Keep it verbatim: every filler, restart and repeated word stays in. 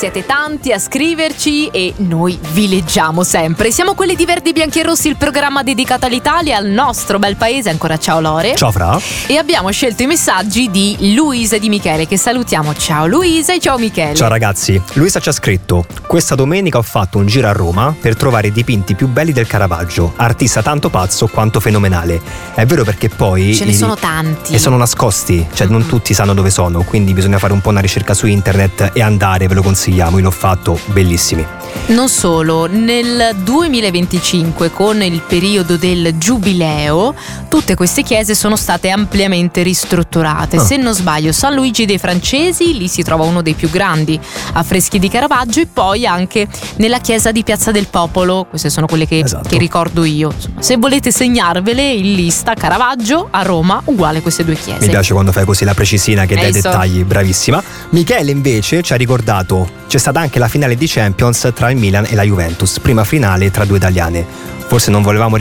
siete tanti a scriverci e noi vi leggiamo sempre. Siamo quelli di Verdi, Bianchi e Rossi, il programma dedicato all'Italia, al nostro bel paese. Ancora ciao Lore. Ciao Fra. E abbiamo scelto i messaggi di Luisa e di Michele, che salutiamo. Ciao Luisa e ciao Michele. Ciao ragazzi, Luisa ci ha scritto: questa domenica ho fatto un giro a Roma per trovare i dipinti più belli del Caravaggio, artista tanto pazzo quanto fenomenale. È vero, perché poi ce ne i, sono tanti e sono nascosti, cioè mm-hmm. non tutti sanno dove sono, quindi bisogna fare un po' una ricerca su internet e andare, ve lo consigliamo, io l'ho fatto, bellissimi. Non solo, nel duemilaventicinque, con il periodo del Giubileo, tutte queste chiese sono state ampiamente ristrutturate. Ah. Se non sbaglio, San Luigi dei Francesi, lì si trova uno dei più grandi affreschi di Caravaggio, e poi anche nella chiesa di Piazza del Popolo. Queste sono quelle che, esatto. che ricordo io. Insomma, se volete segnarvele in lista, Caravaggio a Roma uguale queste due chiese. Mi piace quando fai così la precisina, che dai so. dettagli, bravissima. Michele invece ci ha ricordato: c'è stata anche la finale di Champions tra il Milan e la Juventus, prima finale tra due italiane. Forse non volevamo